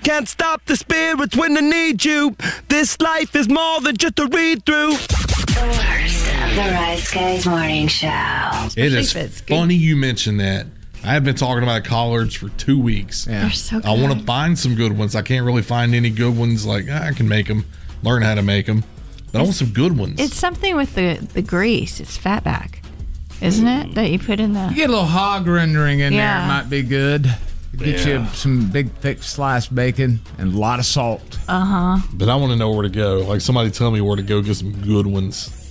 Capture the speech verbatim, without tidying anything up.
Can't stop the spirits when they need you. This life is more than just a read-through. The worst of the Rise Guys Morning Show. It is funny you mention that. I have been talking about collards for two weeks. Yeah. They're so good. I want to find some good ones. I can't really find any good ones. Like, I can make them, learn how to make them. But I want some good ones. It's something with the, the grease. It's fatback, isn't it? That you put in the. You get a little hog rendering in Yeah. there, it might be good. Get Yeah. you some big, thick sliced bacon and a lot of salt. Uh huh. But I want to know where to go. Like, somebody tell me where to go get some good ones.